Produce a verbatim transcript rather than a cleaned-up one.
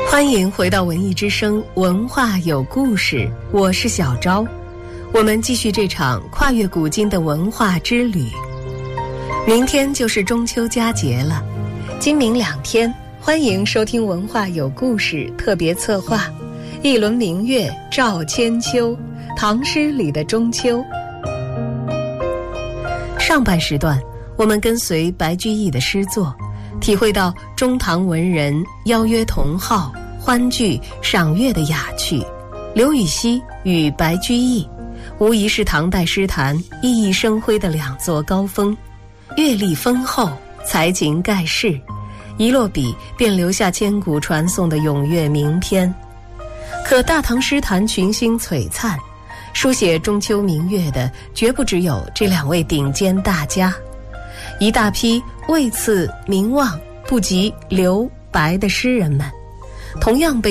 欢迎回到文艺之声，文化有故事，我是小昭。我们继续这场跨越古今的文化之旅。明天就是中秋佳节了，今明两天，欢迎收听文化有故事特别策划一轮明月照千秋，唐诗里的中秋。上半时段，我们跟随白居易的诗作，体会到中唐文人邀约同好欢聚赏月的雅趣。刘禹锡与白居易无疑是唐代诗坛熠熠生辉的两座高峰，阅历丰厚，才情盖世，一落笔便留下千古传颂的咏月名篇。可大唐诗坛群星璀璨，书写中秋明月的绝不只有这两位顶尖大家，一大批位次名望不及刘白的诗人们，同样被